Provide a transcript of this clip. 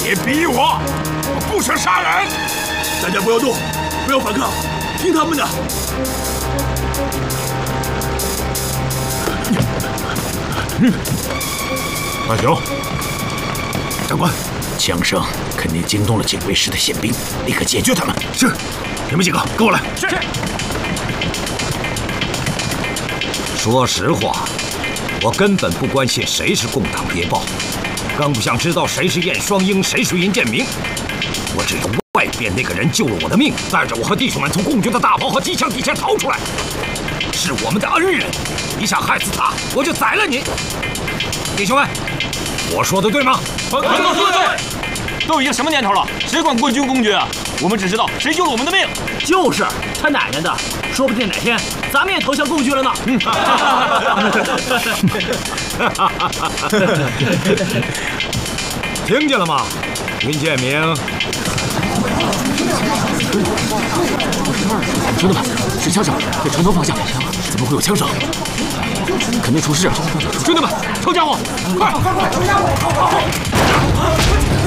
别逼我，我不想杀人。 大家不要动，不要反抗，听他们的。 大雄， 长官，枪声肯定惊动了警卫室的宪兵，立刻解决他们。 是，你们几个跟我来。 是。 说实话，我根本不关心谁是共党谍报，更不想知道谁是燕双鹰，谁是尹建明。我只有外边那个人救了我的命，带着我和弟兄们从共军的大炮和机枪底下逃出来，是我们的恩人。你想害死他，我就宰了你。弟兄们，我说的对吗？ 团长说的对。都已经什么年头了，谁管共军共军啊？我们只知道谁救了我们的命。 就是，他奶奶的，说不定哪天咱们也投降共军了呢。 听见了吗，尹建明？ 兄弟们，是枪声，在城头方向，怎么会有枪声？肯定出事了！兄弟们，抽家伙，快！